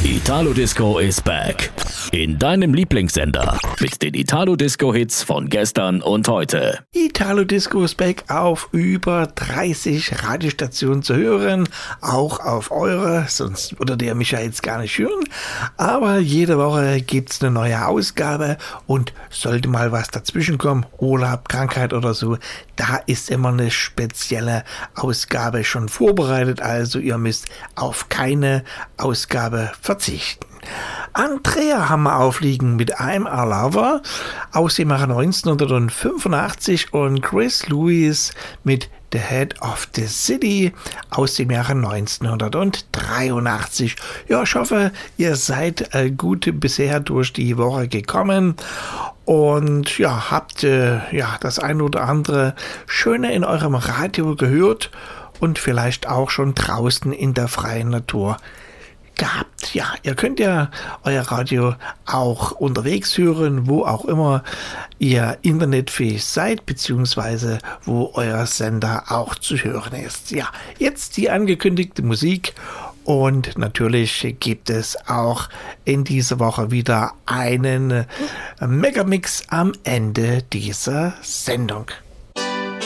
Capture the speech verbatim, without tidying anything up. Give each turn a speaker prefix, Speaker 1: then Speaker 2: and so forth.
Speaker 1: Italo Disco is back. In deinem Lieblingssender. Mit den Italo Disco Hits von gestern und heute.
Speaker 2: Italo Disco is back auf über dreißig Radiostationen zu hören. Auch auf eure, sonst würde der mich ja jetzt gar nicht hören. Aber jede Woche gibt's eine neue Ausgabe und sollte mal was dazwischen kommen, Urlaub, Krankheit oder so, da ist immer eine spezielle Ausgabe schon vorbereitet. Also ihr müsst auf keine Ausgabe verzichten. Andrea haben wir aufliegen mit I'm a Lover aus dem Jahre neunzehnhundertfünfundachtzig und Chris Lewis mit The Head of the City aus dem Jahre neunzehnhundertdreiundachtzig. Ja, ich hoffe, ihr seid äh, gut bisher durch die Woche gekommen und ja, habt äh, ja, das ein oder andere Schöne in eurem Radio gehört und vielleicht auch schon draußen in der freien Natur gehabt. Ja, ihr könnt ja euer Radio auch unterwegs hören, wo auch immer ihr internetfähig seid, beziehungsweise wo euer Sender auch zu hören ist. Ja, jetzt die angekündigte Musik und natürlich gibt es auch in dieser Woche wieder einen Megamix am Ende dieser Sendung.